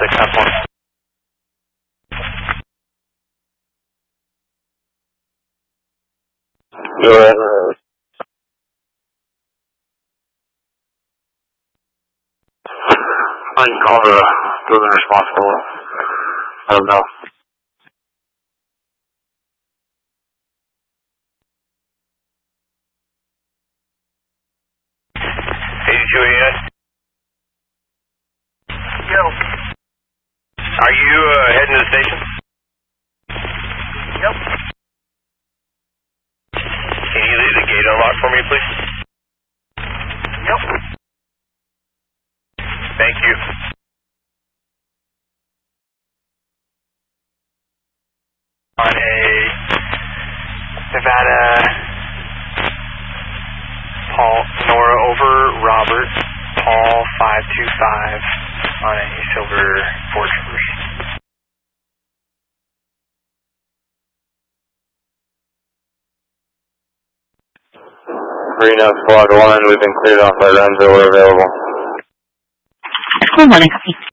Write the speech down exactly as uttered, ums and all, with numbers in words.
six F one. Go ahead. I can call the building responsible. I don't know. eighty-two eighty-nine? Yo. Are you uh, heading to the station? Yep. Can you leave the gate unlocked for me, please? Yep. Thank you. On a Nevada Paul Nora over Robert Paul five two five on a silver Ford Traverse. Reno Squad one, we've been cleared off by Renzo, we're available. Good morning, copy.